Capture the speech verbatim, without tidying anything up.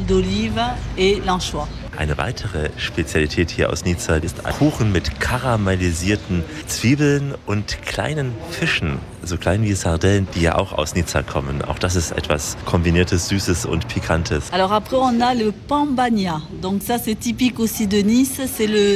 d'olive et l'anchois. Eine weitere Spezialität hier aus Nizza ist ein Kuchen mit karamellisierten Zwiebeln und kleinen Fischen, so klein wie Sardellen, die ja auch aus Nizza kommen. Auch das ist etwas Kombiniertes, Süßes und Pikantes. Alors après, on a le pan bagna. Donc ça, c'est typique aussi de Nice. C'est le